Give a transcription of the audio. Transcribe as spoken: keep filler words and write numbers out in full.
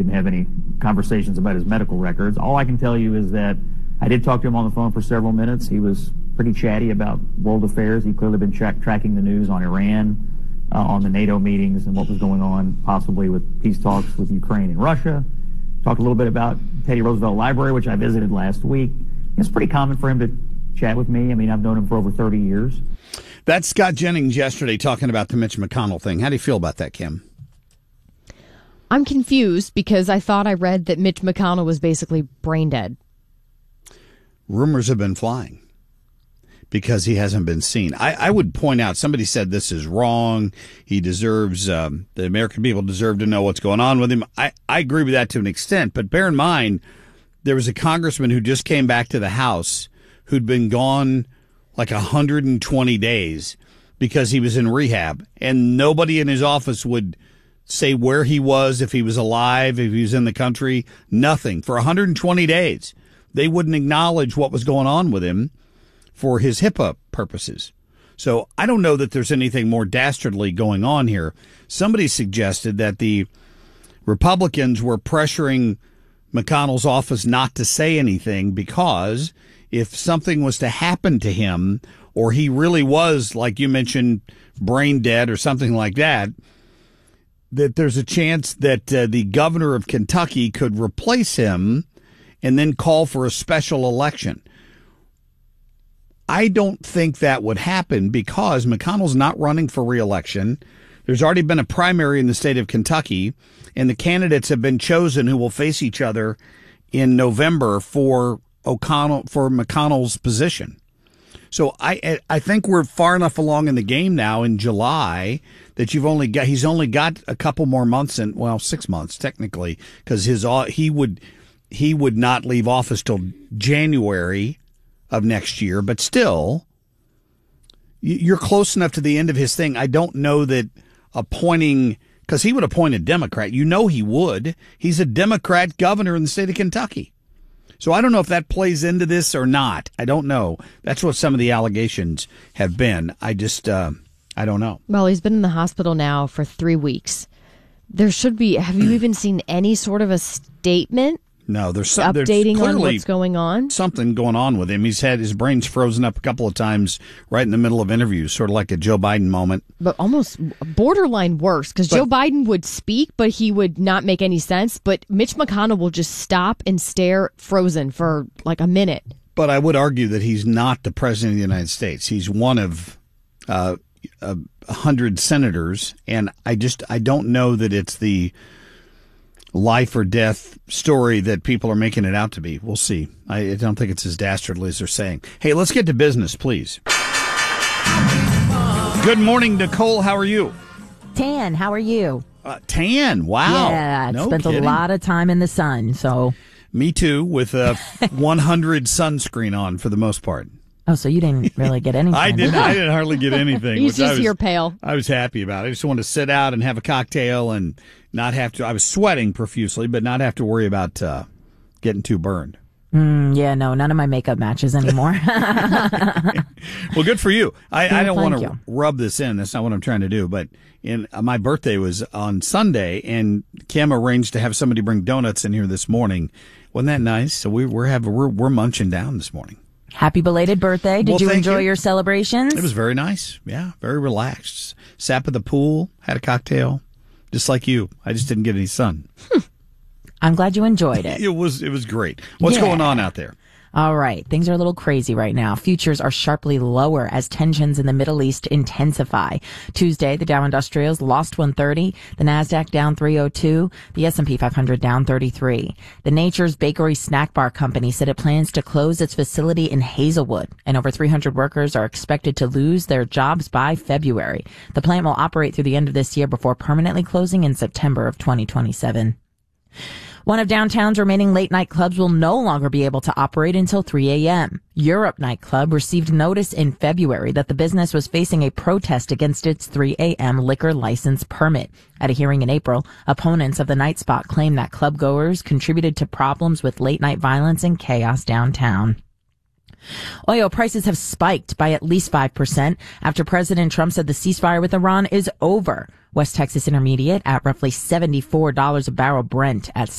have any conversations about his medical records. All I can tell you is that I did talk to him on the phone for several minutes. He was pretty chatty about world affairs. He'd clearly been tra- tracking the news on Iran, uh, on the NATO meetings and what was going on possibly with peace talks with Ukraine and Russia. Talked a little bit about Teddy Roosevelt Library, which I visited last week. It's pretty common for him to chat with me. I mean, I've known him for over thirty years. That's Scott Jennings yesterday talking about the Mitch McConnell thing. How do you feel about that, Kim? I'm confused because I thought I read that Mitch McConnell was basically brain dead. Rumors have been flying because he hasn't been seen. I, I would point out, somebody said this is wrong. He deserves, um, the American people deserve to know what's going on with him. I, I agree with that to an extent, but bear in mind, there was a congressman who just came back to the House who'd been gone like one hundred twenty days because he was in rehab, and nobody in his office would say where he was, if he was alive, if he was in the country, nothing. For one hundred twenty days, they wouldn't acknowledge what was going on with him for his HIPAA purposes. So I don't know that there's anything more dastardly going on here. Somebody suggested that the Republicans were pressuring McConnell's office not to say anything because if something was to happen to him, or he really was, like you mentioned, brain dead or something like that, that there's a chance that uh, the governor of Kentucky could replace him and then call for a special election. I don't think that would happen because McConnell's not running for re-election. There's already been a primary in the state of Kentucky, and the candidates have been chosen who will face each other in November for O'Connell, for McConnell's position. So I I think we're far enough along in the game now in July that you've only got he's only got a couple more months and well six months technically because his he would he would not leave office till January of next year, but still you're close enough to the end of his thing. I don't know that appointing, because he would appoint a Democrat. You know he would. He's a Democrat governor in the state of Kentucky. So I don't know if that plays into this or not. I don't know. That's what some of the allegations have been. I just, uh, I don't know. Well, he's been in the hospital now for three weeks. There should be, have you even seen any sort of a statement? No, there's some, updating there's on what's going on. Something going on with him. He's had his brain's frozen up a couple of times right in the middle of interviews, sort of like a Joe Biden moment. But almost borderline worse, because Joe Biden would speak, but he would not make any sense. But Mitch McConnell will just stop and stare frozen for like a minute. But I would argue that he's not the president of the United States. He's one of uh, a hundred senators, and I just I don't know that it's the life or death story that people are making it out to be. We'll see. I don't think it's as dastardly as they're saying. Hey, let's get to business, please. Good morning, Nicole. How are you? Tan, how are you? Uh, tan, wow. Yeah, I no spent kidding. a lot of time in the sun, so. Me too, with a one hundred sunscreen on for the most part. Oh, so you didn't really get anything. I didn't. I didn't hardly get anything. He's just I was, here pale. I was happy about it. I just wanted to sit out and have a cocktail and not have to. I was sweating profusely, but not have to worry about uh, getting too burned. Mm, yeah, no, none of my makeup matches anymore. Well, good for you. I, yeah, I don't want to you. rub this in. That's not what I'm trying to do. But in uh, my birthday was on Sunday, and Kim arranged to have somebody bring donuts in here this morning. Wasn't that nice? So we, we're having we're we're munching down this morning. Happy belated birthday. Did well, you enjoy you. your celebrations? It was very nice. Yeah, very relaxed. Sat by the pool, had a cocktail, just like you. I just didn't get any sun. I'm glad you enjoyed it. It was it was great. What's yeah. going on out there? All right. Things are a little crazy right now. Futures are sharply lower as tensions in the Middle East intensify. Tuesday, the Dow Industrials lost one thirty, the Nasdaq down three oh two, the S and P five hundred down thirty-three. The Nature's Bakery Snack Bar Company said it plans to close its facility in Hazelwood, and over three hundred workers are expected to lose their jobs by February. The plant will operate through the end of this year before permanently closing in September of twenty twenty-seven. One of downtown's remaining late-night clubs will no longer be able to operate until three a.m. Europe Nightclub received notice in February that the business was facing a protest against its three a.m. liquor license permit. At a hearing in April, opponents of the night spot claimed that clubgoers contributed to problems with late-night violence and chaos downtown. Oil prices have spiked by at least five percent after President Trump said the ceasefire with Iran is over. West Texas Intermediate at roughly seventy-four dollars a barrel, Brent at